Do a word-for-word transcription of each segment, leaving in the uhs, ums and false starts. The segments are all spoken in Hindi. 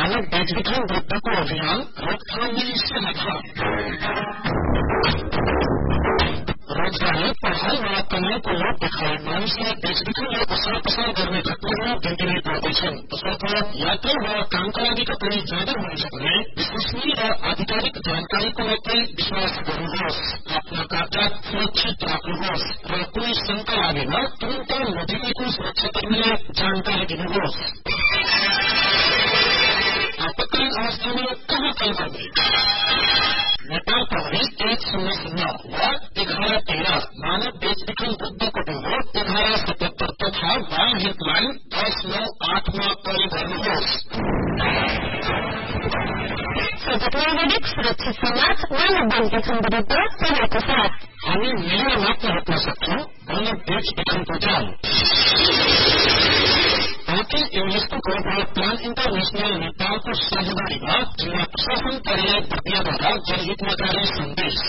मानव बेचबिखन रोकथाम अभियान रोकथाम में समाधान। रोजगारी पढ़ाई वा कमाईको लोभ देखाए मानिसलाई बेचबिखन र असार पसार गर्ने घटनाहरू दिनदिनै बढ्दैछन्। तसर्थ यात्रा वा कामका लागि कतै जाँदा हुनेछ भने विश्वसनीय र आधिकारिक जानकारीको मात्रै विश्वास गर्नुहोस्। आफ्ना कागजात सुरक्षित राख्नुहोस् र कुनै शंका लागेमा तुरन्त नजिकैको सुरक्षाकर्मीलाई जानकारी दिनुहोस्। आपतकालीन अवस्थामा कहाँ कल गर्ने? नेपाल प्रहरी एक शून्य शून्य वा एघार तेह्र मानव बेचबिखन विरुद्धको टोलो एघार सतहत्तर तथा वान हेल्पलाइन दस नौ आठमा कल गर्नुहोस्। नागरिक सुरक्षित समाज मानव बेचबिखन विरुद्ध सेवाको साथ हामी मिलेर मात्र रोक्न सक्छौं मानव बेचबिखनको जाल। Party UNESCO global plan international नेपालको साझेदारीमा जिल्ला प्रशासन कार्यालय बर्दियाद्वारा जनहितकारी सन्देश।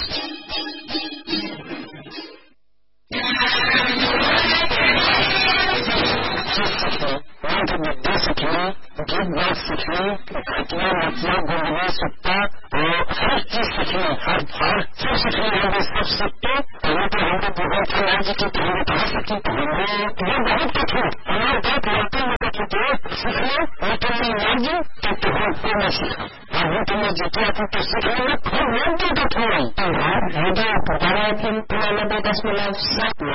मुद्दा सीखने, गीत बात सीखने, घटना मतलब बोलने सकता और हर चीज सीखने, हर हर सब सीखने होंगे, सब सकते अगर तो हमको भगवान के राज्य की तरह कहा सकते हमने ये बहुत कुछ है हमारे बात वाकई में कुछ होते सीखने और तुमने राज्य तो तुम पूर्ण सीखा और वो तुम्हें जितना कुछ सीखने में खूब राज्य का थोड़ा तो रेडियो प्रधान दशमलव सात